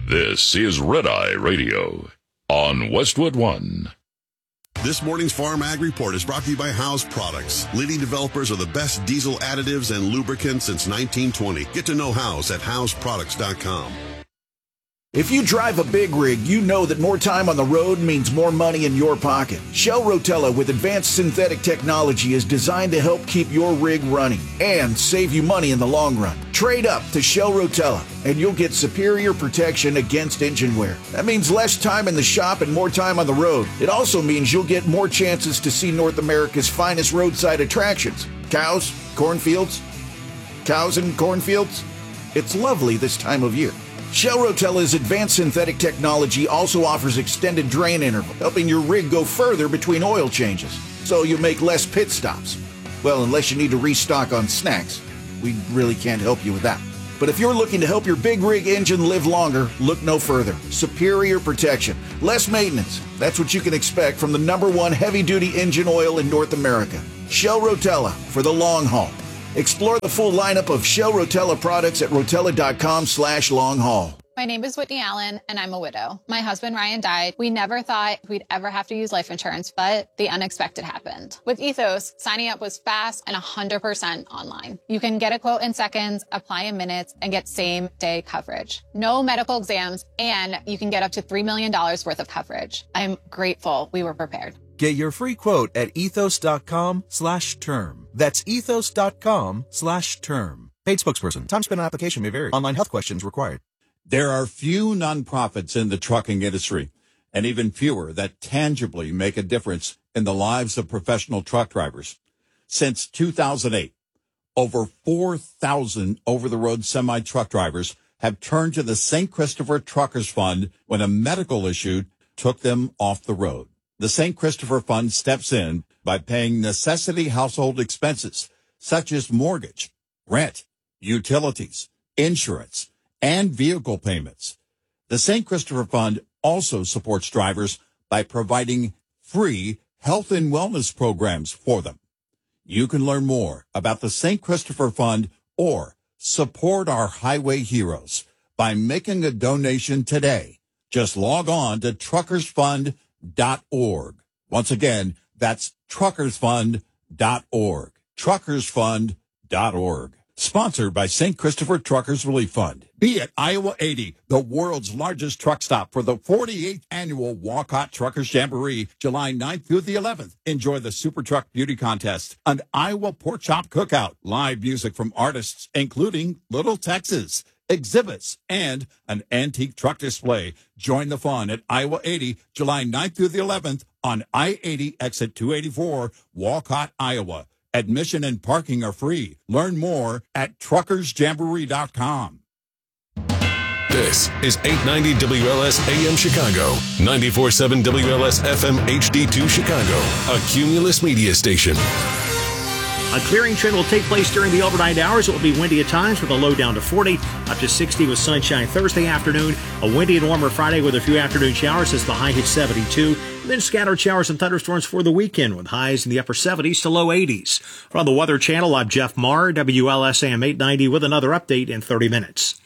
This is Red Eye Radio on Westwood One. This morning's Farm Ag Report is brought to you by House Products, leading developers of the best diesel additives and lubricants since 1920. Get to know House at houseproducts.com. If you drive a big rig, you know that more time on the road means more money in your pocket. Shell Rotella with advanced synthetic technology is designed to help keep your rig running and save you money in the long run. Trade up to Shell Rotella and you'll get superior protection against engine wear. That means less time in the shop and more time on the road. It also means you'll get more chances to see North America's finest roadside attractions. Cows, cornfields, cows and cornfields. It's lovely this time of year. Shell Rotella's advanced synthetic technology also offers extended drain interval, helping your rig go further between oil changes, so you make less pit stops. Well, unless you need to restock on snacks. We really can't help you with that. But if you're looking to help your big rig engine live longer, look no further. Superior protection, less maintenance. That's what you can expect from the #1 heavy-duty engine oil in North America. Shell Rotella for the long haul. Explore the full lineup of Shell Rotella products at rotella.com/long-haul. My name is Whitney Allen, and I'm a widow. My husband, Ryan, died. We never thought we'd ever have to use life insurance, but the unexpected happened. With Ethos, signing up was fast and 100% online. You can get a quote in seconds, apply in minutes, and get same-day coverage. No medical exams, and you can get up to $3 million worth of coverage. I'm grateful we were prepared. Get your free quote at ethos.com/term. That's ethos.com/term. Paid spokesperson. Time spent on application may vary. Online health questions required. There are few nonprofits in the trucking industry, and even fewer that tangibly make a difference in the lives of professional truck drivers. Since 2008, over 4,000 over-the-road semi-truck drivers have turned to the St. Christopher Truckers Fund when a medical issue took them off the road. The St. Christopher Fund steps in by paying necessity household expenses such as mortgage, rent, utilities, insurance, and vehicle payments. The St. Christopher Fund also supports drivers by providing free health and wellness programs for them. You can learn more about the St. Christopher Fund or support our highway heroes by making a donation today. Just log on to truckersfund.org. Once again, that's truckersfund.org. Truckersfund.org. Sponsored by St. Christopher Truckers Relief Fund. Be at Iowa 80, the world's largest truck stop for the 48th annual Walcott Truckers Jamboree, July 9th through the 11th. Enjoy the Super Truck Beauty Contest, an Iowa Pork Chop Cookout, live music from artists including Little Texas, exhibits, and an antique truck display. Join the fun at Iowa 80, July 9th through the 11th on I-80 exit 284, Walcott, Iowa. Admission and parking are free. Learn more at truckersjamboree.com. This is 890 WLS AM Chicago, 94.7 WLS FM HD2 Chicago, a Cumulus media station. A clearing trend will take place during the overnight hours. It will be windy at times with a low down to 40, up to 60 with sunshine Thursday afternoon. A windy and warmer Friday with a few afternoon showers as the high hits 72. And then scattered showers and thunderstorms for the weekend with highs in the upper 70s to low 80s. From the Weather Channel, I'm Jeff Marr, WLS AM 890 with another update in 30 minutes.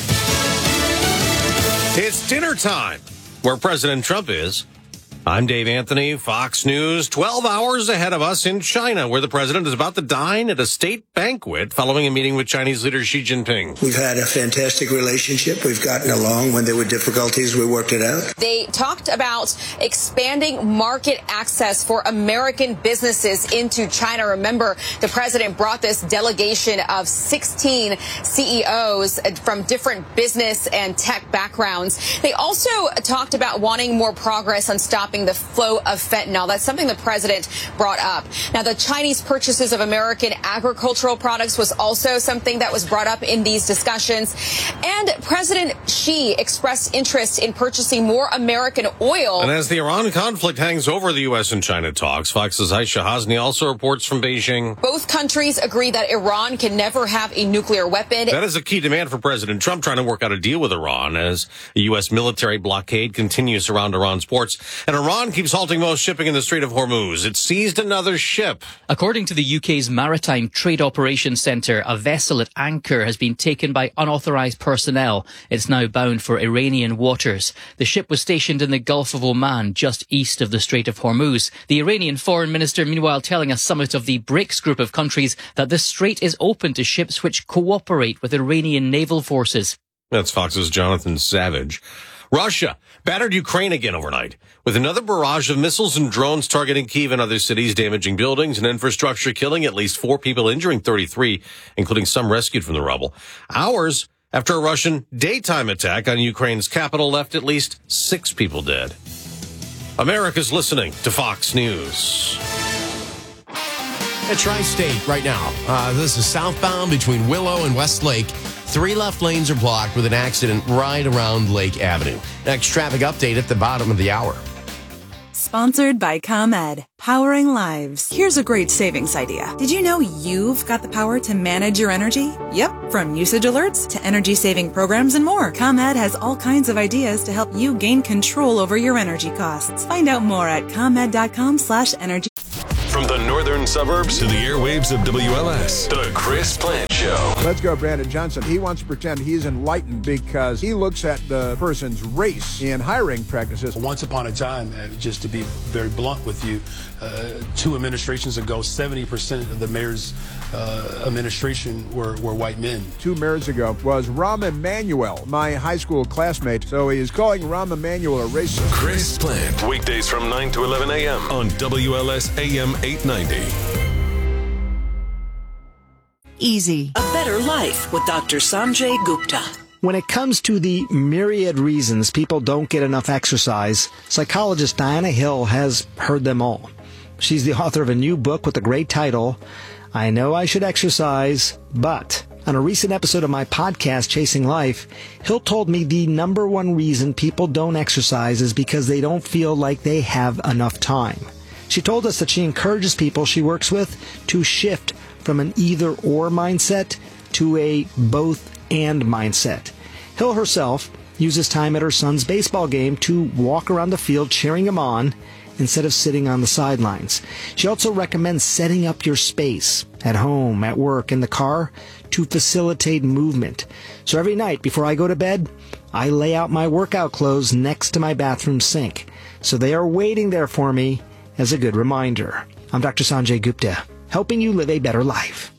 It's dinner time where President Trump is. I'm Dave Anthony, Fox News. 12 hours ahead of us in China, where the president is about to dine at a state banquet following a meeting with Chinese leader Xi Jinping. We've had a fantastic relationship. We've gotten along. When there were difficulties, we worked it out. They talked about expanding market access for American businesses into China. Remember, the president brought this delegation of 16 CEOs from different business and tech backgrounds. They also talked about wanting more progress on stopping the flow of fentanyl. That's something the president brought up. Now, the Chinese purchases of American agricultural products was also something that was brought up in these discussions. And President Xi expressed interest in purchasing more American oil. And as the Iran conflict hangs over the U.S. and China talks, Fox's Aisha Hasni also reports from Beijing. Both countries agree that Iran can never have a nuclear weapon. That is a key demand for President Trump, trying to work out a deal with Iran as a U.S. military blockade continues around Iran's ports. And Iran Iran keeps halting most shipping in the Strait of Hormuz. It seized another ship. According to the UK's Maritime Trade Operations Centre, a vessel at anchor has been taken by unauthorised personnel. It's now bound for Iranian waters. The ship was stationed in the Gulf of Oman, just east of the Strait of Hormuz. The Iranian foreign minister, meanwhile, telling a summit of the BRICS group of countries that the strait is open to ships which cooperate with Iranian naval forces. That's Fox's Jonathan Savage. Russia battered Ukraine again overnight with another barrage of missiles and drones targeting Kyiv and other cities, damaging buildings and infrastructure, killing at least 4 people, injuring 33, including some rescued from the rubble. Hours after a Russian daytime attack on Ukraine's capital left at least 6 people dead. America's listening to Fox News. At Tri-State right now. This is southbound between Willow and Westlake. 3 left lanes are blocked with an accident right around Lake Avenue. Next traffic update at the bottom of the hour. Sponsored by ComEd, powering lives. Here's a great savings idea. Did you know you've got the power to manage your energy? Yep, from usage alerts to energy-saving programs and more. ComEd has all kinds of ideas to help you gain control over your energy costs. Find out more at ComEd.com/energy. From the northern suburbs to the airwaves of WLS, The Chris Plant Show. Let's go, Brandon Johnson. He wants to pretend he's enlightened because he looks at the person's race in hiring practices. Once upon a time, just to be very blunt with you, 2 administrations ago, 70% of the mayor's administration were white men. 2 mayors ago was Rahm Emanuel, my high school classmate. So he is calling Rahm Emanuel a racist. Chris Plant, weekdays from 9 to 11 a.m. on WLS AM 890. Easy. A better life with Dr. Sanjay Gupta. When it comes to the myriad reasons people don't get enough exercise, psychologist Diana Hill has heard them all. She's the author of a new book with the great title, I Know I Should Exercise, But. On a recent episode of my podcast, Chasing Life, Hill told me the number one reason people don't exercise is because they don't feel like they have enough time. She told us that she encourages people she works with to shift from an either-or mindset to a both-and mindset. Hill herself uses time at her son's baseball game to walk around the field cheering him on instead of sitting on the sidelines. She also recommends setting up your space at home, at work, in the car to facilitate movement. So every night before I go to bed, I lay out my workout clothes next to my bathroom sink. So they are waiting there for me as a good reminder. I'm Dr. Sanjay Gupta, helping you live a better life.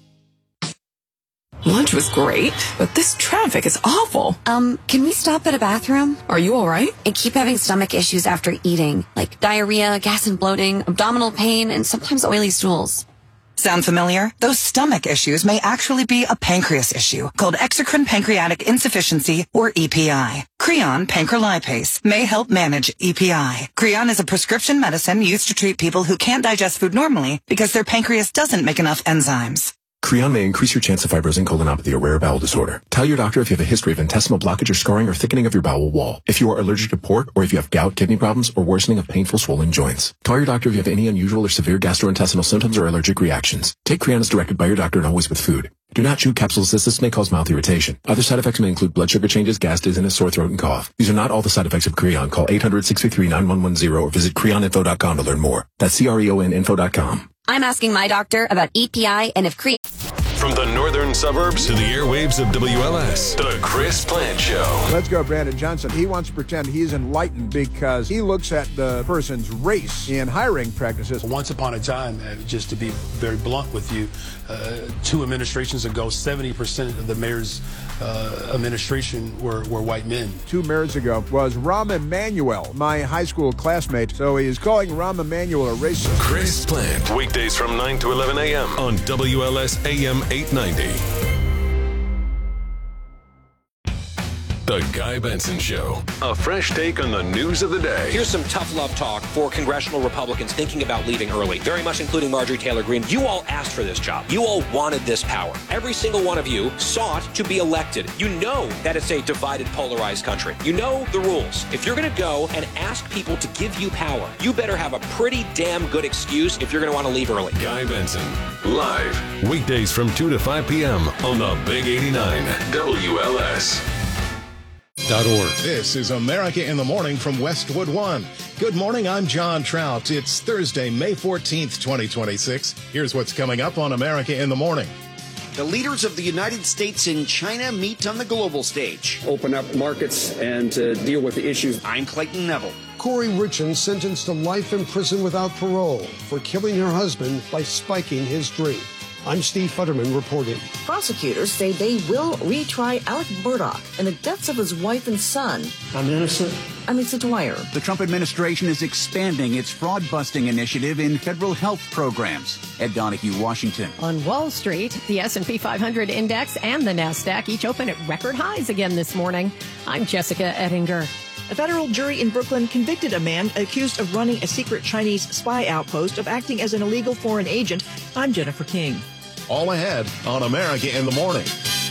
Lunch was great, but this traffic is awful. Can we stop at a bathroom? Are you all right? I keep having stomach issues after eating, like diarrhea, gas and bloating, abdominal pain, and sometimes oily stools. Sound familiar? Those stomach issues may actually be a pancreas issue called exocrine pancreatic insufficiency, or EPI. Creon pancrelipase may help manage EPI. Creon is a prescription medicine used to treat people who can't digest food normally because their pancreas doesn't make enough enzymes. Creon may increase your chance of fibrosing colonopathy, a rare bowel disorder. Tell your doctor if you have a history of intestinal blockage or scarring or thickening of your bowel wall. If you are allergic to pork, or if you have gout, kidney problems, or worsening of painful swollen joints. Call your doctor if you have any unusual or severe gastrointestinal symptoms or allergic reactions. Take Creon as directed by your doctor and always with food. Do not chew capsules as this may cause mouth irritation. Other side effects may include blood sugar changes, gas, dizziness, sore throat, and cough. These are not all the side effects of Creon. Call 800-633-9110 or visit creoninfo.com to learn more. That's CREONinfo.com. I'm asking my doctor about EPI and if Creon... From the northern suburbs to the airwaves of WLS, The Chris Plant Show. Let's go, Brandon Johnson. He wants to pretend he's enlightened because he looks at the person's race in hiring practices. Once upon a time, just to be very blunt with you, 2 administrations ago, 70% of the mayor's administration were white men. 2 mayors ago was Rahm Emanuel, my high school classmate. So he is calling Rahm Emanuel a racist. Chris Plant, weekdays from 9 to 11 a.m. on WLS AM 890. The Guy Benson Show. A fresh take on the news of the day. Here's some tough love talk for congressional Republicans thinking about leaving early, very much including Marjorie Taylor Greene. You all asked for this job. You all wanted this power. Every single one of you sought to be elected. You know that it's a divided, polarized country. You know the rules. If you're going to go and ask people to give you power, you better have a pretty damn good excuse if you're going to want to leave early. Guy Benson, live, weekdays from 2 to 5 p.m. on the Big 89 WLS. This is America in the Morning from Westwood One. Good morning, I'm John Trout. It's Thursday, May 14th, 2026. Here's what's coming up on America in the Morning. The leaders of the United States and China meet on the global stage. Open up markets and deal with the issues. I'm Clayton Neville. Corey Richins sentenced to life in prison without parole for killing her husband by spiking his drink. I'm Steve Futterman reporting. Prosecutors say they will retry Alec Murdaugh and the deaths of his wife and son. I'm innocent. I'm Lisa Dwyer. The Trump administration is expanding its fraud-busting initiative in federal health programs. Ed Donahue, Washington. On Wall Street, the S&P 500 index and the NASDAQ each open at record highs again this morning. I'm Jessica Ettinger. A federal jury in Brooklyn convicted a man accused of running a secret Chinese spy outpost of acting as an illegal foreign agent. I'm Jennifer King. All ahead on America in the Morning.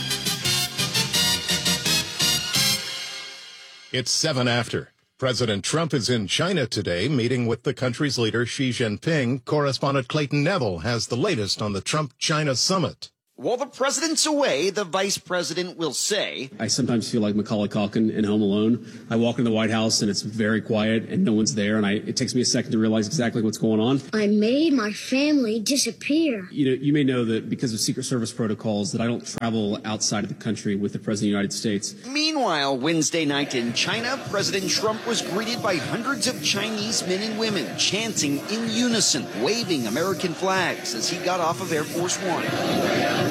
It's 7 after. President Trump is in China today, meeting with the country's leader Xi Jinping. Correspondent Clayton Neville has the latest on the Trump-China summit. While the president's away, the vice president will say, I sometimes feel like Macaulay Culkin in Home Alone. I walk into the White House and it's very quiet and no one's there, and it takes me a second to realize exactly what's going on. I made my family disappear. You may know that because of Secret Service protocols that I don't travel outside of the country with the President of the United States. Meanwhile, Wednesday night in China, President Trump was greeted by hundreds of Chinese men and women chanting in unison, waving American flags as he got off of Air Force One.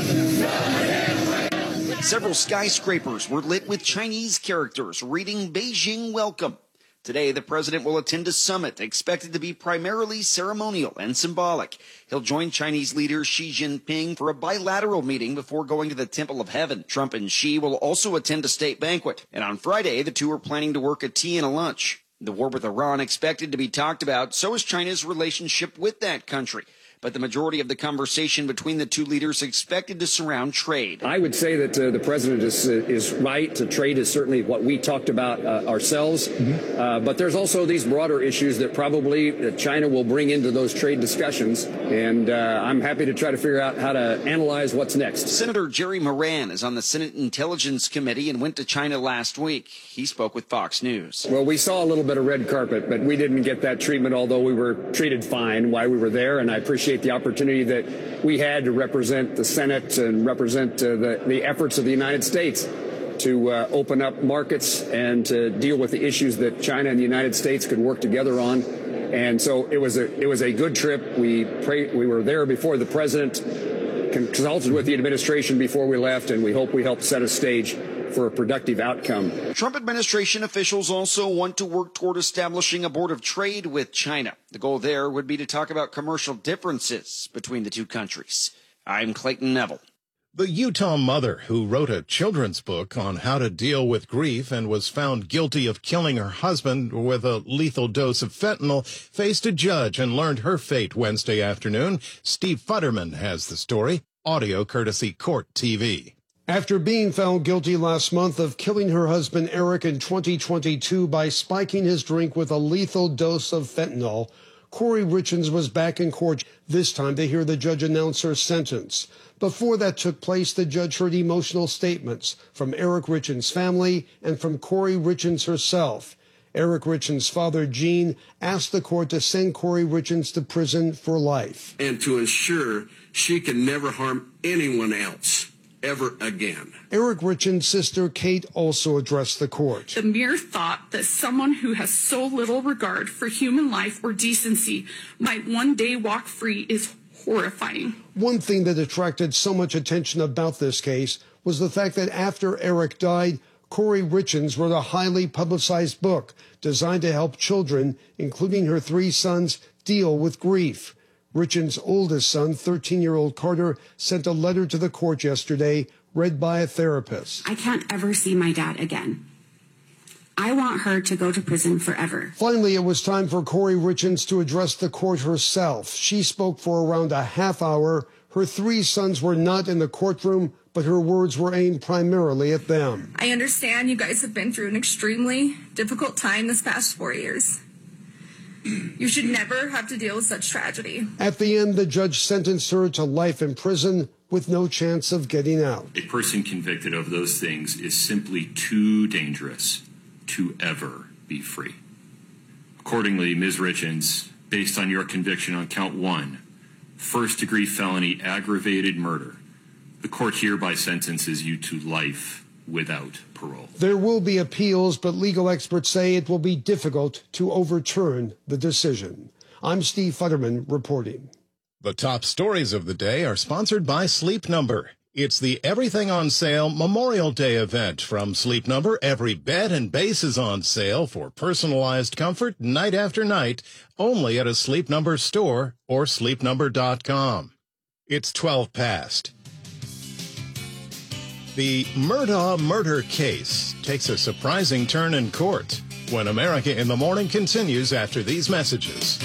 Several skyscrapers were lit with Chinese characters reading Beijing Welcome. Today, the president will attend a summit expected to be primarily ceremonial and symbolic. He'll join Chinese leader Xi Jinping for a bilateral meeting before going to the Temple of Heaven. Trump and Xi will also attend a state banquet. And on Friday, the two are planning to work a tea and a lunch. The war with Iran expected to be talked about, so is China's relationship with that country. But the majority of the conversation between the two leaders expected to surround trade. I would say that the president is right. Trade is certainly what we talked about ourselves. But there's also these broader issues that probably China will bring into those trade discussions. And I'm happy to try to figure out how to analyze what's next. Senator Jerry Moran is on the Senate Intelligence Committee and went to China last week. He spoke with Fox News. Well, we saw a little bit of red carpet, but we didn't get that treatment, although we were treated fine while we were there. And I appreciate the opportunity that we had to represent the Senate and represent the efforts of the United States to open up markets and to deal with the issues that China and the United States could work together on. And so it was a good trip. We were there before the president, consulted with the administration before we left, and we hope we helped set a stage for a productive outcome. Trump administration officials also want to work toward establishing a board of trade with China. The goal there would be to talk about commercial differences between the two countries. I'm Clayton Neville. The Utah mother who wrote a children's book on how to deal with grief and was found guilty of killing her husband with a lethal dose of fentanyl faced a judge and learned her fate Wednesday afternoon. Steve Futterman has the story. Audio courtesy Court TV. After being found guilty last month of killing her husband Eric in 2022 by spiking his drink with a lethal dose of fentanyl, Corey Richins was back in court, this time to hear the judge announce her sentence. Before that took place, the judge heard emotional statements from Eric Richins' family and from Corey Richins herself. Eric Richins' father, Gene, asked the court to send Corey Richins to prison for life. And to ensure she can never harm anyone else ever again. Eric Richins' sister, Kate, also addressed the court. The mere thought that someone who has so little regard for human life or decency might one day walk free is horrifying. One thing that attracted so much attention about this case was the fact that after Eric died, Corey Richins wrote a highly publicized book designed to help children, including her 3 sons, deal with grief. Richins' oldest son, 13-year-old Carter, sent a letter to the court yesterday, read by a therapist. I can't ever see my dad again. I want her to go to prison forever. Finally, it was time for Corey Richins to address the court herself. She spoke for around a half hour. Her 3 sons were not in the courtroom, but her words were aimed primarily at them. I understand you guys have been through an extremely difficult time this past 4 years. You should never have to deal with such tragedy. At the end, the judge sentenced her to life in prison with no chance of getting out. A person convicted of those things is simply too dangerous to ever be free. Accordingly, Ms. Richins, based on your conviction on count 1, first-degree felony aggravated murder, the court hereby sentences you to life without parole. There will be appeals, but legal experts say it will be difficult to overturn the decision. I'm Steve Futterman reporting. The top stories of the day are sponsored by Sleep Number. It's the Everything on Sale Memorial Day event from Sleep Number. Every bed and base is on sale for personalized comfort night after night, only at a Sleep Number store or sleepnumber.com. It's 12 past. The Murdaugh murder case takes a surprising turn in court when America in the Morning continues after these messages.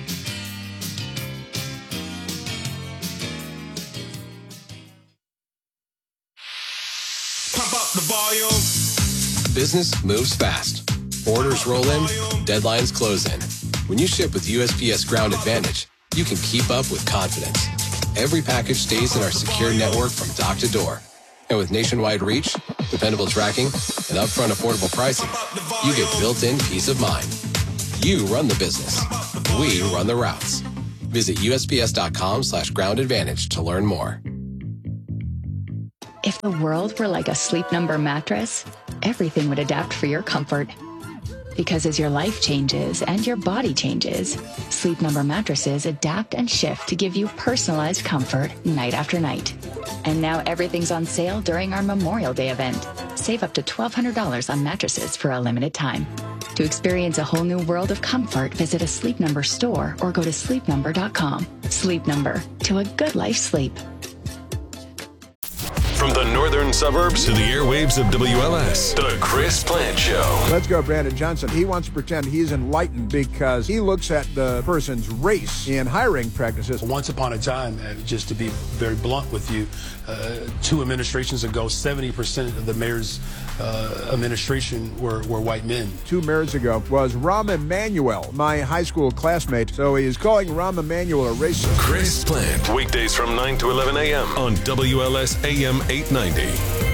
Pump up the volume. Business moves fast. Orders roll in, deadlines close in. When you ship with USPS Ground Advantage, you can keep up with confidence. Every package stays in our secure network from dock to door. And with nationwide reach, dependable tracking, and upfront affordable pricing, you get built-in peace of mind. You run the business. We run the routes. Visit USPS.com/Ground Advantage to learn more. If the world were like a Sleep Number mattress, everything would adapt for your comfort. Because as your life changes and your body changes, Sleep Number mattresses adapt and shift to give you personalized comfort night after night. And now everything's on sale during our Memorial Day event. Save up to $1,200 on mattresses for a limited time. To experience a whole new world of comfort, visit a Sleep Number store or go to sleepnumber.com. Sleep Number, to a good night's sleep. From the northern suburbs to the airwaves of WLS, The Chris Plante Show. Let's go, Brandon Johnson. He wants to pretend he's enlightened because he looks at the person's race in hiring practices. Once upon a time, just to be very blunt with you, 2 administrations ago, 70% of the mayor's administration were white men. 2 mayors ago was Rahm Emanuel, my high school classmate. So he is calling Rahm Emanuel a racist. Chris Plante, weekdays from 9 to 11 a.m. on WLS AM 890.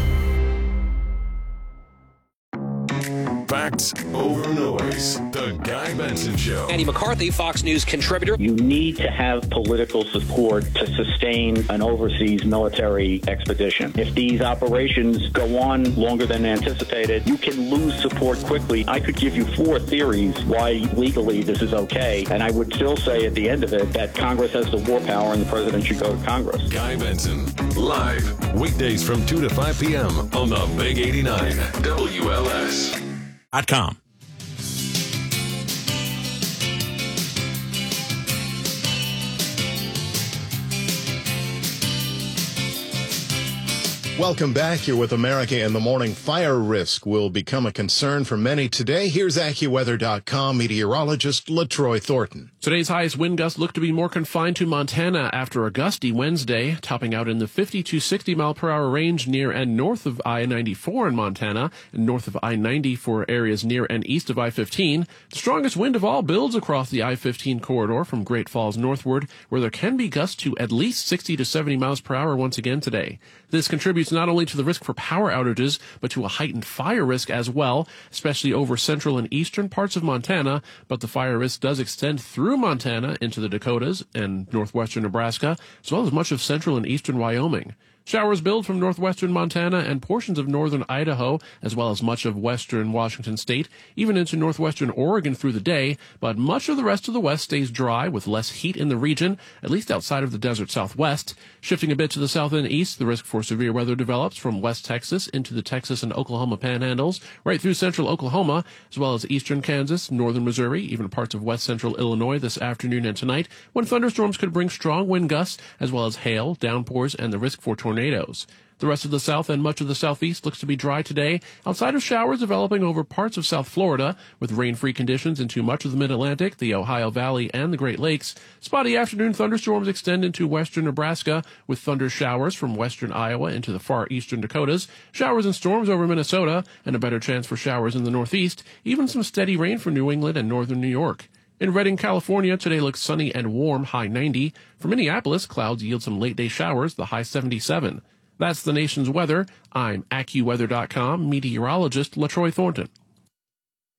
Facts over noise. The Guy Benson Show. Andy McCarthy, Fox News contributor. You need to have political support to sustain an overseas military expedition. If these operations go on longer than anticipated, you can lose support quickly. I could give you 4 theories why legally this is okay, and I would still say at the end of it that Congress has the war power and the president should go to Congress. Guy Benson, live, weekdays from 2 to 5 p.m. on the Big 89 WLS.com. Welcome back. You're with America in the Morning. Fire risk will become a concern for many today. Here's AccuWeather.com meteorologist LaTroy Thornton. Today's highest wind gusts look to be more confined to Montana after a gusty Wednesday, topping out in the 50 to 60 mile per hour range near and north of I-94 in Montana and north of I-90 for areas near and east of I-15. The strongest wind of all builds across the I-15 corridor from Great Falls northward, where there can be gusts to at least 60 to 70 miles per hour once again today. This contributes not only to the risk for power outages, but to a heightened fire risk as well, especially over central and eastern parts of Montana, but the fire risk does extend through Montana into the Dakotas and northwestern Nebraska, as well as much of central and eastern Wyoming. Showers build from northwestern Montana and portions of northern Idaho, as well as much of western Washington state, even into northwestern Oregon through the day, but much of the rest of the west stays dry with less heat in the region, at least outside of the desert southwest. Shifting a bit to the south and east, the risk for severe weather develops from West Texas into the Texas and Oklahoma panhandles, right through central Oklahoma, as well as eastern Kansas, northern Missouri, even parts of west central Illinois this afternoon and tonight, when thunderstorms could bring strong wind gusts, as well as hail, downpours, and the risk for tornadoes. The rest of the south and much of the southeast looks to be dry today, outside of showers developing over parts of South Florida, with rain-free conditions into much of the Mid-Atlantic, the Ohio Valley, and the Great Lakes. Spotty afternoon thunderstorms extend into western Nebraska, with thunder showers from western Iowa into the far eastern Dakotas, showers and storms over Minnesota, and a better chance for showers in the northeast, even some steady rain for New England and northern New York. In Redding, California, today looks sunny and warm, high 90. For Minneapolis, clouds yield some late-day showers, the high 77. That's the nation's weather. I'm AccuWeather.com meteorologist LaTroy Thornton.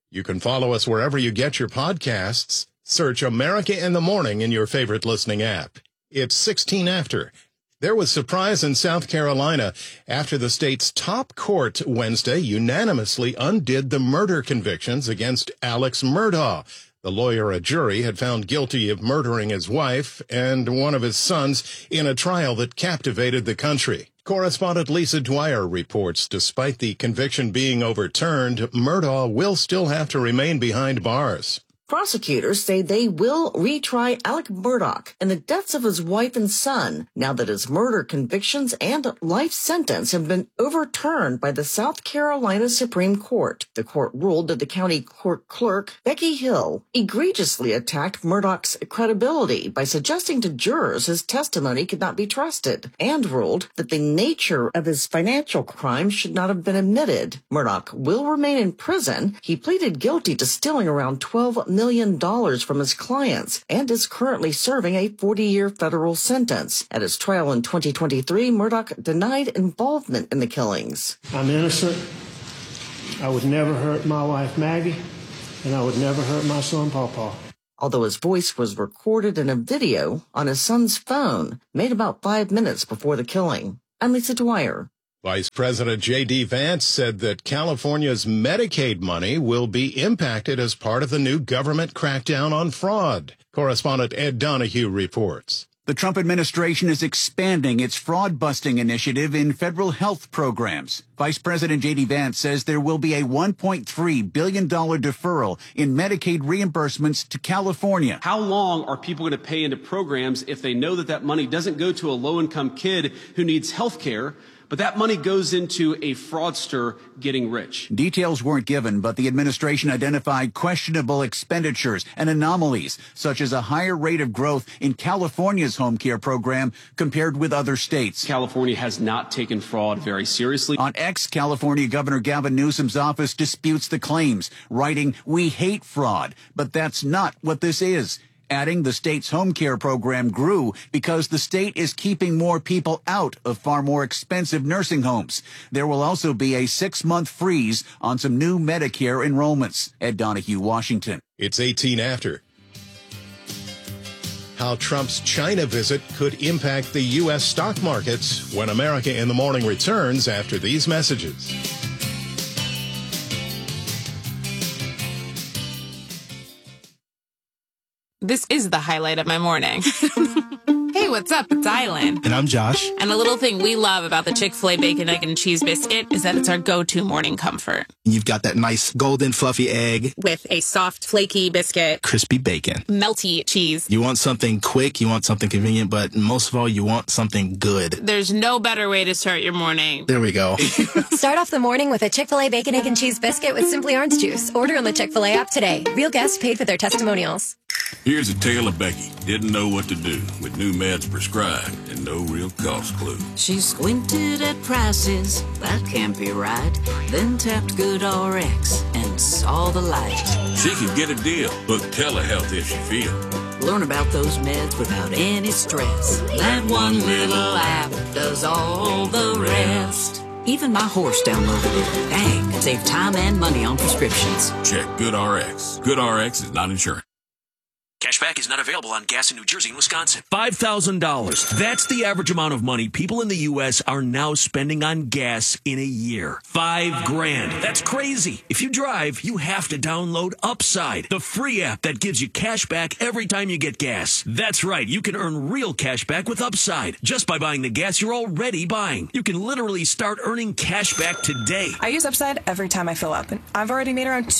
You can follow us wherever you get your podcasts. Search America in the Morning in your favorite listening app. It's 16 after. There was surprise in South Carolina after the state's top court Wednesday unanimously undid the murder convictions against Alex Murdaugh. The lawyer a jury had found guilty of murdering his wife and one of his sons in a trial that captivated the country. Correspondent Lisa Dwyer reports despite the conviction being overturned, Murdaugh will still have to remain behind bars. Prosecutors say they will retry Alec Murdaugh and the deaths of his wife and son now that his murder convictions and life sentence have been overturned by the South Carolina Supreme Court. The court ruled that the county court clerk, Becky Hill, egregiously attacked Murdaugh's credibility by suggesting to jurors his testimony could not be trusted, and ruled that the nature of his financial crimes should not have been admitted. Murdaugh will remain in prison. He pleaded guilty to stealing around $12 million from his clients and is currently serving a 40-year federal sentence. At his trial in 2023, Murdaugh denied involvement in the killings. I'm innocent. I would never hurt my wife, Maggie, and I would never hurt my son, Pawpaw. Although his voice was recorded in a video on his son's phone made about 5 minutes before the killing. I'm Lisa Dwyer. Vice President J.D. Vance said that California's Medicaid money will be impacted as part of the new government crackdown on fraud. Correspondent Ed Donahue reports. The Trump administration is expanding its fraud-busting initiative in federal health programs. Vice President J.D. Vance says there will be a $1.3 billion deferral in Medicaid reimbursements to California. How long are people going to pay into programs if they know that money doesn't go to a low-income kid who needs health care, but that money goes into a fraudster getting rich? Details weren't given, but the administration identified questionable expenditures and anomalies, such as a higher rate of growth in California's home care program compared with other states. California has not taken fraud very seriously. On X, California Governor Gavin Newsom's office disputes the claims, writing, "We hate fraud, but that's not what this is." Adding the state's home care program grew because the state is keeping more people out of far more expensive nursing homes. There will also be a 6-month freeze on some new Medicare enrollments. Ed Donahue, Washington. It's 18 after. How Trump's China visit could impact the U.S. stock markets when America in the Morning returns after these messages. This is the highlight of my morning. Hey, what's up? It's Island. And I'm Josh. And a little thing we love about the Chick-fil-A Bacon, Egg, and Cheese Biscuit is that it's our go-to morning comfort. You've got that nice golden fluffy egg. With a soft, flaky biscuit. Crispy bacon. Melty cheese. You want something quick, you want something convenient, but most of all, you want something good. There's no better way to start your morning. There we go. Start off the morning with a Chick-fil-A Bacon, Egg, and Cheese Biscuit with Simply Orange Juice. Order on the Chick-fil-A app today. Real guests paid for their testimonials. Here's a tale of Becky. Didn't know what to do with new meds prescribed and no real cost clue. She squinted at prices, that can't be right. Then tapped GoodRx and saw the light. She could get a deal, book telehealth if she feel. Learn about those meds without any stress. That one little app does all the rest. Even my horse downloaded it. Dang, it saved time and money on prescriptions. Check GoodRx. GoodRx is not insurance. Cashback is not available on gas in New Jersey and Wisconsin. $5,000. That's the average amount of money people in the U.S. are now spending on gas in a year. $5,000. That's crazy. If you drive, you have to download Upside, the free app that gives you cash back every time you get gas. That's right. You can earn real cash back with Upside just by buying the gas you're already buying. You can literally start earning cash back today. I use Upside every time I fill up, and I've already made around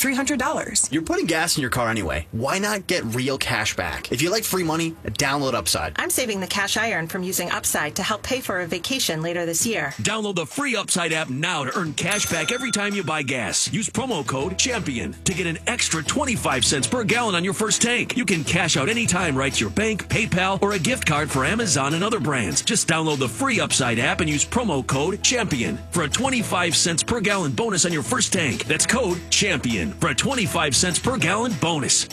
$300. You're putting gas in your car anyway. Why not get real cash back? If you like free money, download Upside. I'm saving the cash I earn from using Upside to help pay for a vacation later this year. Download the free Upside app now to earn cash back every time you buy gas. Use promo code CHAMPION to get an extra 25 cents per gallon on your first tank. You can cash out anytime right to your bank, PayPal, or a gift card for Amazon and other brands. Just download the free Upside app and use promo code CHAMPION for a 25 cents per gallon bonus on your first tank. That's code CHAMPION for a 25 cents per gallon bonus.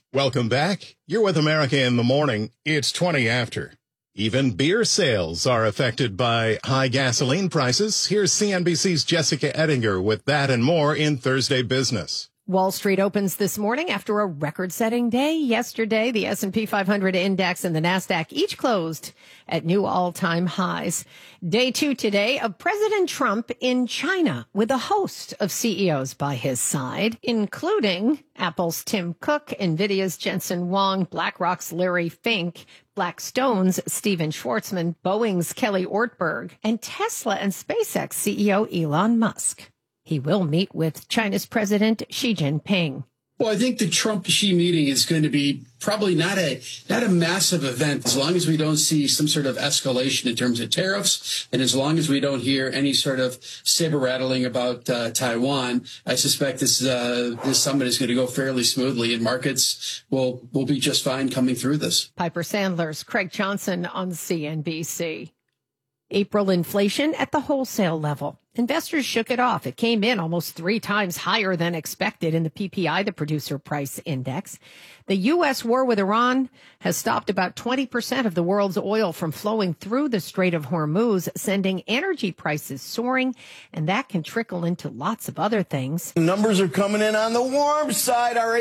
Welcome back. You're with America in the Morning. It's 20 after. Even beer sales are affected by high gasoline prices. Here's CNBC's Jessica Ettinger with that and more in Thursday Business. Wall Street opens this morning after a record-setting day yesterday. The S&P 500 index and the Nasdaq each closed at new all-time highs. Day two today of President Trump in China with a host of CEOs by his side, including Apple's Tim Cook, NVIDIA's Jensen Huang, BlackRock's Larry Fink, Blackstone's Steven Schwarzman, Boeing's Kelly Ortberg, and Tesla and SpaceX CEO Elon Musk. He will meet with China's President Xi Jinping. Well, I think the Trump-Xi meeting is going to be probably not a massive event, as long as we don't see some sort of escalation in terms of tariffs, and as long as we don't hear any sort of saber rattling about Taiwan. I suspect this summit is going to go fairly smoothly, and markets will be just fine coming through this. Piper Sandler's Craig Johnson on CNBC. April inflation at the wholesale level. Investors shook it off. It came in almost 3 times higher than expected in the PPI, the Producer Price Index. The U.S. war with Iran has stopped about 20% of the world's oil from flowing through the Strait of Hormuz, sending energy prices soaring, and that can trickle into lots of other things. Numbers are coming in on the warm side. Our